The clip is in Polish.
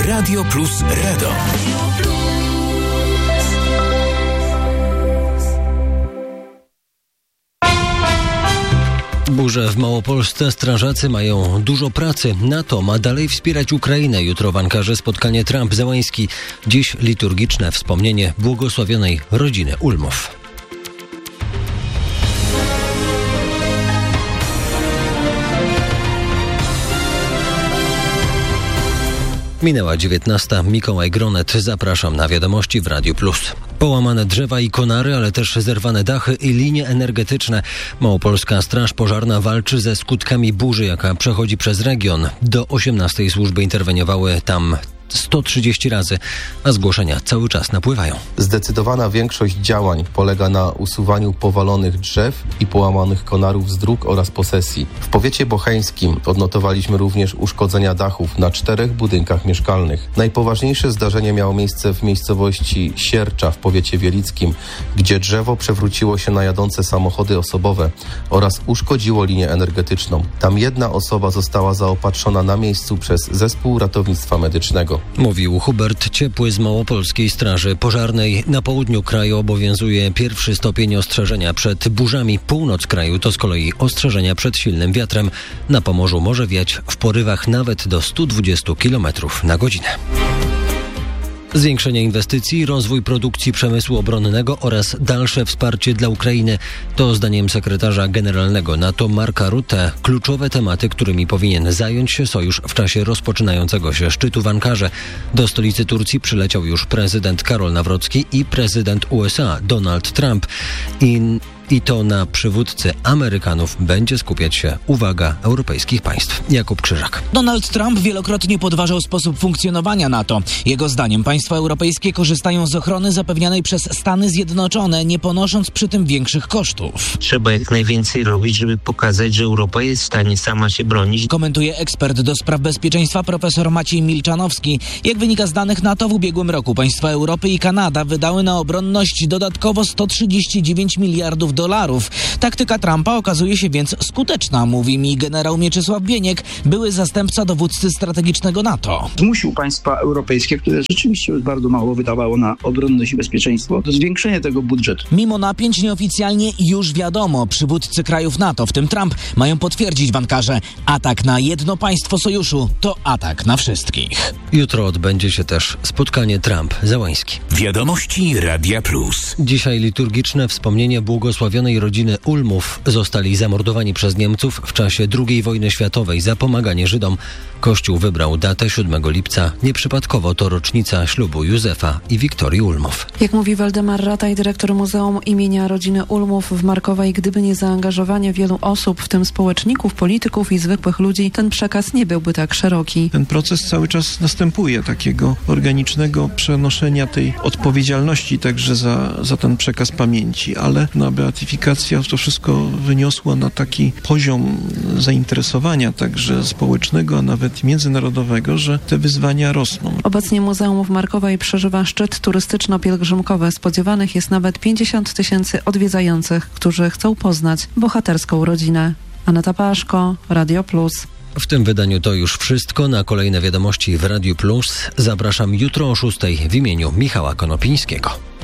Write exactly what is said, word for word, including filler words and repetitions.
Radio Plus Radom. Burze w Małopolsce, strażacy mają dużo pracy. NATO ma dalej wspierać Ukrainę. Jutro w Ankarze spotkanie Trump-Zełański. Dziś liturgiczne wspomnienie błogosławionej rodziny Ulmów. Minęła dziewiętnasta. Mikołaj Gronet. Zapraszam na wiadomości w Radiu Plus. Połamane drzewa i konary, ale też zerwane dachy i linie energetyczne. Małopolska Straż Pożarna walczy ze skutkami burzy, jaka przechodzi przez region. Do osiemnastej służby interweniowały tam sto trzydzieści razy, a zgłoszenia cały czas napływają. Zdecydowana większość działań polega na usuwaniu powalonych drzew i połamanych konarów z dróg oraz posesji. W powiecie bocheńskim odnotowaliśmy również uszkodzenia dachów na czterech budynkach mieszkalnych. Najpoważniejsze zdarzenie miało miejsce w miejscowości Siercza w powiecie wielickim, gdzie drzewo przewróciło się na jadące samochody osobowe oraz uszkodziło linię energetyczną. Tam jedna osoba została zaopatrzona na miejscu przez zespół ratownictwa medycznego. Mówił Hubert Ciepły z Małopolskiej Straży Pożarnej. Na południu kraju obowiązuje pierwszy stopień ostrzeżenia przed burzami. Północ kraju to z kolei ostrzeżenia przed silnym wiatrem. Na Pomorzu może wiać w porywach nawet do stu dwudziestu kilometrów na godzinę. Zwiększenie inwestycji, rozwój produkcji przemysłu obronnego oraz dalsze wsparcie dla Ukrainy to zdaniem sekretarza generalnego NATO Marka Rutte kluczowe tematy, którymi powinien zająć się sojusz w czasie rozpoczynającego się szczytu w Ankarze. Do stolicy Turcji przyleciał już prezydent Karol Nawrocki i prezydent U S A Donald Trump. I I to na przywódcy Amerykanów będzie skupiać się uwaga europejskich państw. Jakub Krzyżak. Donald Trump wielokrotnie podważał sposób funkcjonowania NATO. Jego zdaniem państwa europejskie korzystają z ochrony zapewnianej przez Stany Zjednoczone, nie ponosząc przy tym większych kosztów. Trzeba jak najwięcej robić, żeby pokazać, że Europa jest w stanie sama się bronić. Komentuje ekspert do spraw bezpieczeństwa profesor Maciej Milczanowski. Jak wynika z danych NATO, w ubiegłym roku państwa Europy i Kanada wydały na obronność dodatkowo sto trzydzieści dziewięć miliardów dolarów. Taktyka Trumpa okazuje się więc skuteczna, mówi mi generał Mieczysław Bieniek, były zastępca dowódcy strategicznego NATO. Zmusił państwa europejskie, które rzeczywiście już bardzo mało wydawało na obronność i bezpieczeństwo, do zwiększenia tego budżetu. Mimo napięć nieoficjalnie już wiadomo, przywódcy krajów NATO, w tym Trump, mają potwierdzić w Ankarze: atak na jedno państwo sojuszu to atak na wszystkich. Jutro odbędzie się też spotkanie Trump-Zełański. Wiadomości Radia Plus. Dzisiaj liturgiczne wspomnienie błogosławionej rodziny Ulmów. Zostali zamordowani przez Niemców w czasie drugiej wojny światowej za pomaganie Żydom. Kościół wybrał datę siódmego lipca. Nieprzypadkowo to rocznica ślubu Józefa i Wiktorii Ulmów. Jak mówi Waldemar Rataj, dyrektor Muzeum imienia rodziny Ulmów w Markowej, gdyby nie zaangażowanie wielu osób, w tym społeczników, polityków i zwykłych ludzi, ten przekaz nie byłby tak szeroki. Ten proces cały czas następuje, takiego organicznego przenoszenia tej odpowiedzialności także za, za ten przekaz pamięci, ale na beatyfikacja to wszystko wyniosła na taki poziom zainteresowania także społecznego, a nawet międzynarodowego, że te wyzwania rosną. Obecnie Muzeum w Markowej przeżywa szczyt turystyczno-pielgrzymkowy. Spodziewanych jest nawet pięćdziesiąt tysięcy odwiedzających, którzy chcą poznać bohaterską rodzinę. Aneta Paszko, Radio Plus. W tym wydaniu to już wszystko. Na kolejne wiadomości w Radiu Plus zapraszam jutro o szóstej w imieniu Michała Konopińskiego.